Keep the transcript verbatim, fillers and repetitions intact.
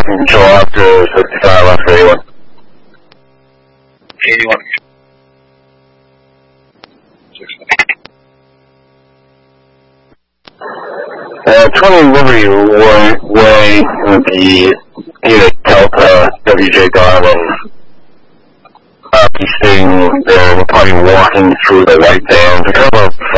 taking control after fifty-five left for eighty-one. eighty-one. Uh, twenty Liberty Way, way would be either Delta, W J Darwin, uh, easting there. We're probably walking through the white band. A couple of